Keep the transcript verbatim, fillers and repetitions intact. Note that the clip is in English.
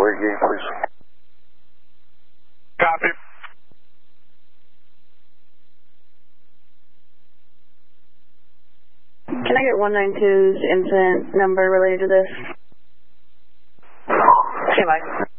for you again, please. Copy. Can I get one ninety-two's incident number related to this? Okay, Mike.